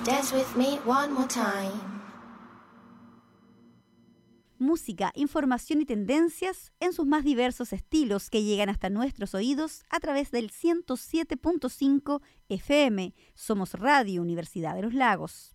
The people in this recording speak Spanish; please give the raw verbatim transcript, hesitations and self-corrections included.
Dance with me one more time. Música, información y tendencias en sus más diversos estilos que llegan hasta nuestros oídos a través del ciento siete punto cinco F M. Somos Radio Universidad de los Lagos.